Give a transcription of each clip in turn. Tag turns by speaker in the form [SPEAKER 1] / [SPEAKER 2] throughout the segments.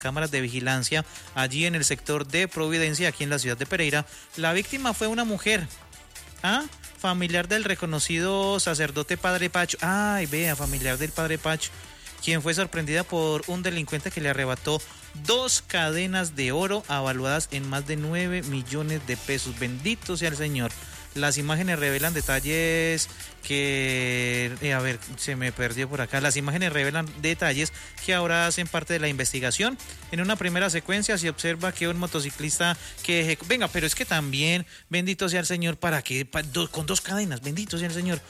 [SPEAKER 1] cámaras de vigilancia allí en el sector de Providencia, aquí en la ciudad de Pereira. La víctima fue una mujer, familiar del reconocido sacerdote Padre Pacho. Ay, vea, familiar del Padre Pacho, quien fue sorprendida por un delincuente que le arrebató 2 cadenas de oro avaluadas en más de 9 millones de pesos. Bendito sea el Señor. Las imágenes revelan detalles que... se me perdió por acá. Las imágenes revelan detalles que ahora hacen parte de la investigación. En una primera secuencia se observa que un motociclista que... Venga, pero es que también, bendito sea el Señor, ¿para qué? Con 2 cadenas, bendito sea el Señor.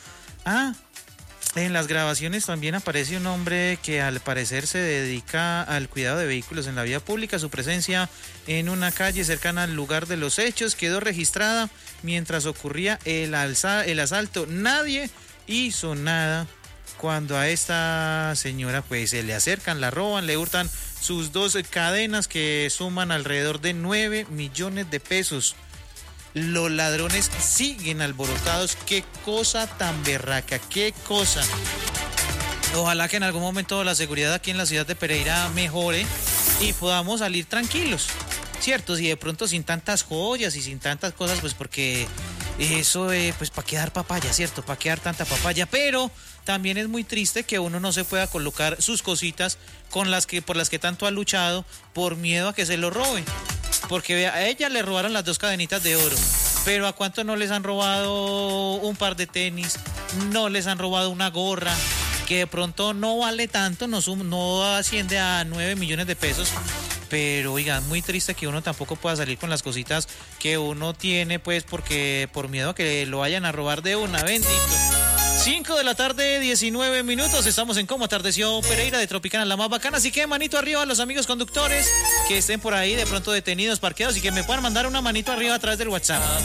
[SPEAKER 1] En las grabaciones también aparece un hombre que al parecer se dedica al cuidado de vehículos en la vía pública. Su presencia en una calle cercana al lugar de los hechos quedó registrada mientras ocurría el asalto. Nadie hizo nada cuando a esta señora pues se le acercan, la roban, le hurtan sus 2 cadenas que suman alrededor de 9 millones de pesos. Los ladrones siguen alborotados. Qué cosa tan berraca, qué cosa. Ojalá que en algún momento la seguridad aquí en la ciudad de Pereira mejore y podamos salir tranquilos, ¿cierto? Si de pronto sin tantas joyas y sin tantas cosas, pues porque eso, pues para qué dar papaya, ¿cierto? Para qué dar tanta papaya, pero también es muy triste que uno no se pueda colocar sus cositas por las que tanto ha luchado por miedo a que se lo roben. Porque a ella le robaron las 2 cadenitas de oro, pero ¿a cuánto no les han robado un par de tenis? No les han robado una gorra, que de pronto no vale tanto, no asciende a 9 millones de pesos. Pero oigan, muy triste que uno tampoco pueda salir con las cositas que uno tiene, pues porque por miedo a que lo vayan a robar de una, bendito. 5 de la tarde, 19 minutos, estamos en Cómo Atardeció Pereira de Tropicana, la más bacana, así que manito arriba a los amigos conductores que estén por ahí de pronto detenidos, parqueados y que me puedan mandar una manito arriba a través del WhatsApp.